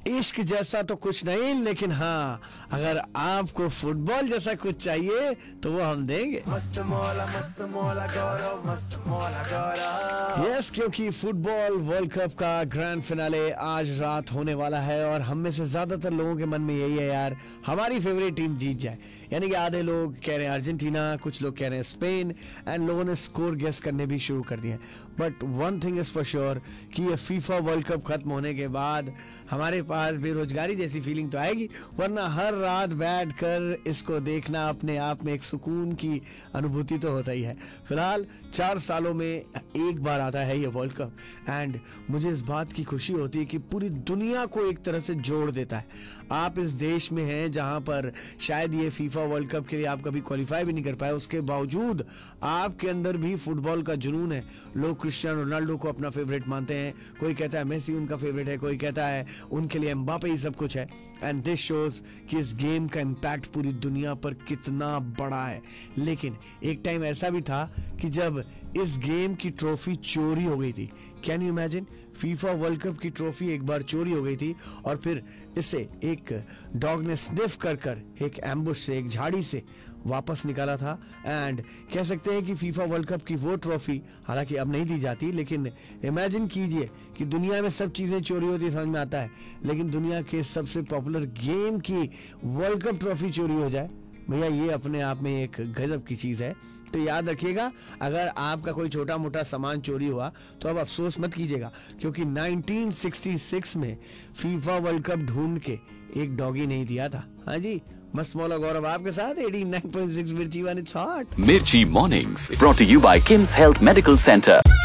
इश्क जैसा तो कुछ नहीं, लेकिन हाँ, अगर आपको फुटबॉल जैसा कुछ चाहिए तो वो हम देंगे। मस्त मौला गौरव, मस्त मौला गौरव। यस, क्योंकि फुटबॉल वर्ल्ड कप का ग्रैंड फिनाले आज रात होने वाला है और हम में से ज्यादातर लोगों के मन में यही है यार, हमारी फेवरेट टीम जीत जाए। यानी कि आधे लोग कह रहे हैं अर्जेंटीना, कुछ लोग कह रहे हैं स्पेन, एंड लोगों ने स्कोर गेस करने भी शुरू कर दिए हैं। But one thing is for sure कि ये फीफा वर्ल्ड कप खत्म होने के बाद हमारे पास बेरोजगारी जैसी फीलिंग तो आएगी, वरना हर रात बैठ कर इसको देखना अपने आप में एक सुकून की अनुभूति तो होता ही है। फिलहाल 4 सालों में एक बार आता है ये वर्ल्ड कप, एंड मुझे इस बात की खुशी होती है कि पूरी दुनिया को एक तरह से जोड़ देता है। आप इस देश में हैं जहां पर शायद ये फीफा वर्ल्ड कप के लिए आप कभी क्वालिफाई भी नहीं कर पाए, उसके बावजूद आपके अंदर भी फुटबॉल का जुनून है। लोग क्रिस्टियानो रोनाल्डो को अपना फेवरेट मानते हैं, कोई कहता है मेसी उनका फेवरेट है, कोई कहता है उनके लिए एम्बापे ही सब कुछ है। एंड दिस शोज कि इस गेम का इम्पैक्ट पूरी दुनिया पर कितना बड़ा है। लेकिन एक टाइम ऐसा भी था कि जब इस गेम की ट्रॉफी चोरी हो गई थी। Can you imagine, FIFA world cup की ट्रॉफी एक बार चोरी हो गई थी और फिर इसे एक डॉग ने स्निफ कर एक एम्बुश से, एक झाड़ी से वापस निकाला था। एंड कह सकते हैं कि फीफा वर्ल्ड कप की वो ट्रॉफी हालांकि अब नहीं दी जाती, लेकिन इमेजिन कीजिए कि दुनिया में सब चीजें चोरी होती समझ में आता है, लेकिन दुनिया के सबसे पॉपुलर गेम की वर्ल्ड कप ट्रॉफी चोरी हो जाए, भैया ये अपने आप में एक गजब की चीज है। तो याद रखिएगा, अगर आपका कोई छोटा मोटा सामान चोरी हुआ तो अब अफसोस मत कीजिएगा, क्योंकि 1966 में फीफा वर्ल्ड कप ढूंढ के एक डॉगी नहीं दिया था। हाँ जी, मस्त मौला गौरव आपके साथ 89.6 मिर्ची one it's hot. Mirchi Mornings, brought to you by Kim's Health Medical Center.